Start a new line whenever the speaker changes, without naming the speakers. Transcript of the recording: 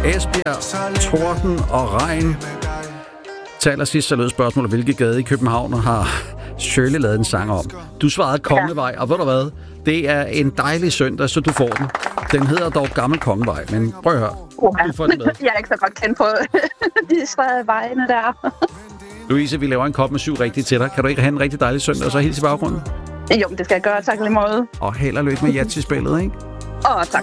Esbjerg, torden og regn. Til allersidst så lød spørgsmålet, hvilke gade i København har Shirley lavet en sang om. Du svarede Kongevej, og ved du hvad? Det er en dejlig søndag, så du får den. Den hedder dog Gammel Kongevej, men prøv at høre. Du får den med.
Jeg er ikke så godt kendt på de svære vejene der.
Louise, vi laver en kop med 7 rigtigt til dig. Kan du ikke have en rigtig dejlig søndag, og så helt i baggrunden?
Jo, det skal jeg gøre. Tak lige måde.
Og held og lykke med Yatzy-spillet, ikke?
Tak.